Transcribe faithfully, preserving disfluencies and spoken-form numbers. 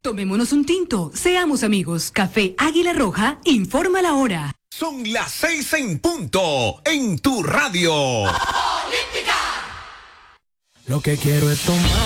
Tomémonos un tinto, seamos amigos. Café Águila Roja, informa la hora. Son las seis en punto, en tu radio. Lo que quiero es tomar.